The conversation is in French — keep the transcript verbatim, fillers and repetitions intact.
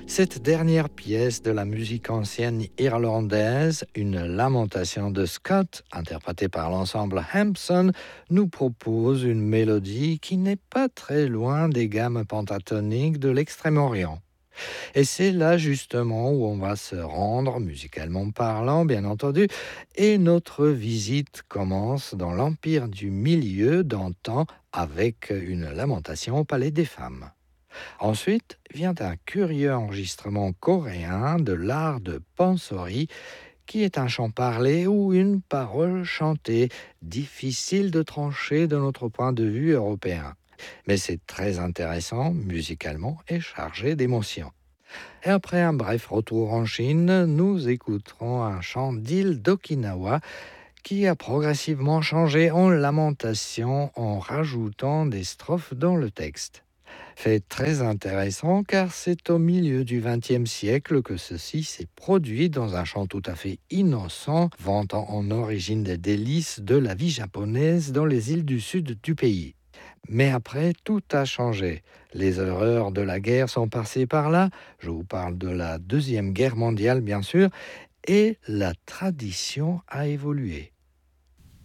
Cette dernière pièce de la musique ancienne irlandaise, une lamentation de Scott, interprétée par l'ensemble Hampson, nous propose une mélodie qui n'est pas très loin des gammes pentatoniques de l'Extrême-Orient. Et c'est là justement où on va se rendre, musicalement parlant, bien entendu, et notre visite commence dans l'Empire du Milieu d'antan avec une lamentation au Palais des Femmes. Ensuite vient un curieux enregistrement coréen de l'art de pansori, qui est un chant parlé ou une parole chantée, difficile de trancher de notre point de vue européen. Mais c'est très intéressant musicalement et chargé d'émotions. Et après un bref retour en Chine, nous écouterons un chant d'île d'Okinawa qui a progressivement changé en lamentation en rajoutant des strophes dans le texte. Fait très intéressant car c'est au milieu du vingtième siècle que ceci s'est produit dans un chant tout à fait innocent, vantant en origine des délices de la vie japonaise dans les îles du sud du pays. Mais après, tout a changé. Les horreurs de la guerre sont passées par là, je vous parle de la Deuxième Guerre mondiale bien sûr, et la tradition a évolué.